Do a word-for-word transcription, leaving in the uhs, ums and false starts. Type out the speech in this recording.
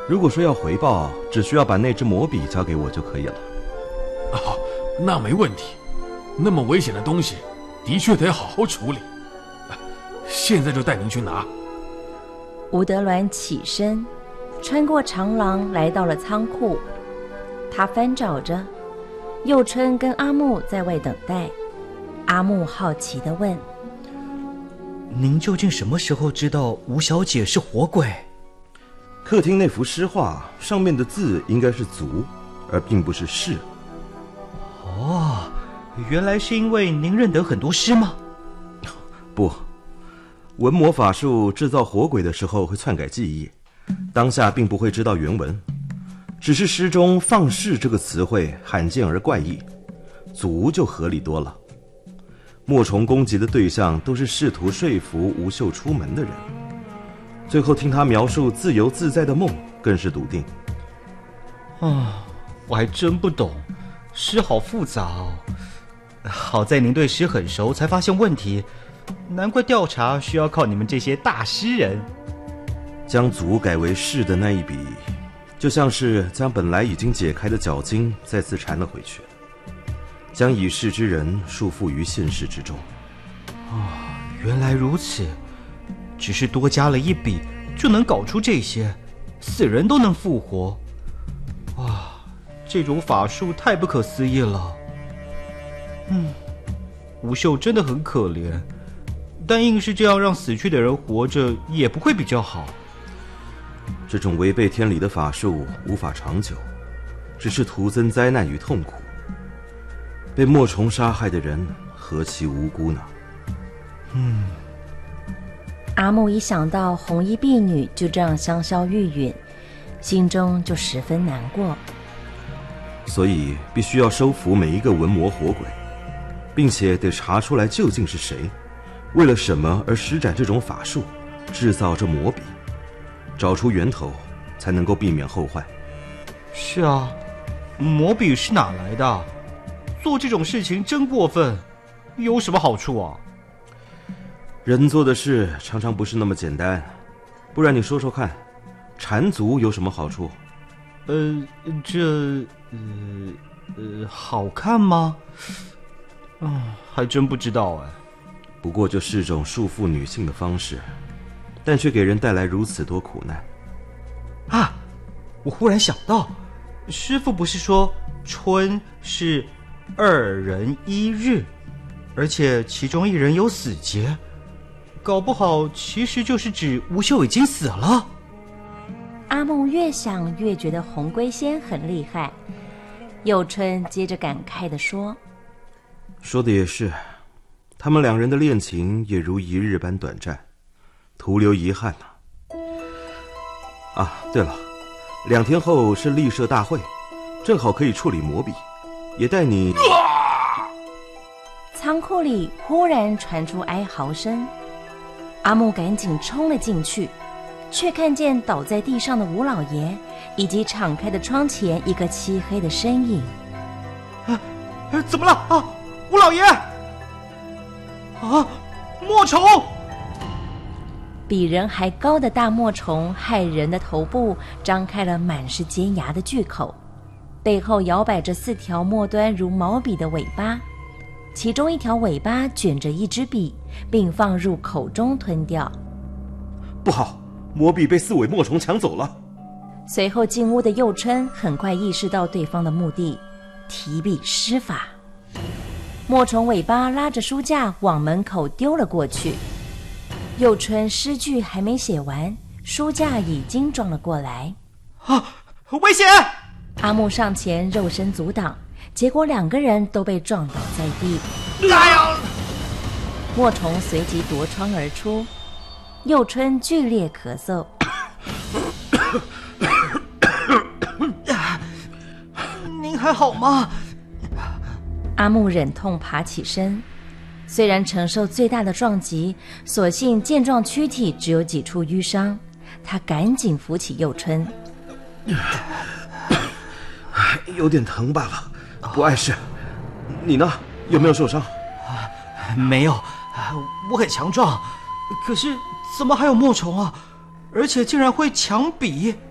如果说要回报，只需要把那支魔笔交给我就可以了。 哦，那没问题。那么危险的东西，的确得好好处理。现在就带您去拿。 吴德銮起身，穿过长廊，来到了仓库。他翻找着，佑春跟阿木在外等待。阿木好奇地问： 您究竟什么时候知道吴小姐是活鬼？ 客厅那幅诗画上面的字应该是足，而并不是士。 哦，原来是因为您认得很多诗吗？ 不，文魔法术制造活鬼的时候会篡改记忆，当下并不会知道原文，只是诗中放士这个词汇罕见而怪异，足就合理多了。墨虫攻击的对象都是试图说服吴秀出门的人，最后听他描述自由自在的梦，更是笃定。 啊，我还真不懂，诗好复杂哦。好在您对诗很熟，才发现问题。难怪调查需要靠你们这些大诗人。 将足改为士的那一笔，就像是将本来已经解开的脚筋再次缠了回去，将已逝之人束缚于现实之中。 哦，原来如此，只是多加了一笔就能搞出这些，死人都能复活。哇，这种法术太不可思议了。嗯，吴秀真的很可怜，但硬是这样让死去的人活着也不会比较好。 这种违背天理的法术无法长久，只是徒增灾难与痛苦。被墨虫杀害的人何其无辜呢？ 嗯， 阿木一想到红衣婢女就这样香消玉殒，心中就十分难过。 所以必须要收服每一个文魔活鬼，并且得查出来究竟是谁，为了什么而施展这种法术，制造这魔笔，找出源头，才能够避免后患。 是啊，魔笔是哪来的？做这种事情真过分，有什么好处啊？ 人做的事常常不是那么简单，不然你说说看，缠足有什么好处？ 呃，这呃呃，好看吗？啊，还真不知道哎。 不过就是种束缚女性的方式，但却给人带来如此多苦难。 啊，我忽然想到，师父不是说春是二人一日，而且其中一人有死劫，搞不好其实就是指吴秀已经死了。 阿梦越想越觉得红龟仙很厉害。佑春接着感慨地说： 说的也是，他们两人的恋情也如一日般短暂，徒留遗憾呢、啊。啊，对了，两天后是立社大会，正好可以处理魔笔，也带你。 仓库里忽然传出哀嚎声，阿木赶紧冲了进去，却看见倒在地上的吴老爷以及敞开的窗前一个漆黑的身影。 啊，怎么了啊，吴老爷？啊，墨虫！ 比人还高的大墨虫骇人的头部张开了满是尖牙的巨口，背后摇摆着四条末端如毛笔的尾巴，其中一条尾巴卷着一支笔，并放入口中吞掉。 不好，魔笔被四尾墨虫抢走了。 随后进屋的佑春很快意识到对方的目的，提笔施法。墨虫尾巴拉着书架往门口丢了过去。佑春诗句还没写完，书架已经撞了过来。 啊，危险！ 阿木上前肉身阻挡，结果两个人都被撞倒在地。 哎呀！ 墨虫随即夺窗而出，佑春剧烈咳嗽。 您还好吗？ 阿木忍痛爬起身，虽然承受最大的撞击，所幸健壮躯体只有几处淤伤，他赶紧扶起佑春。 有点疼罢了，不碍事。你呢？有没有受伤？ 没有，我很强壮，可是怎么还有墨虫啊？而且竟然会抢笔！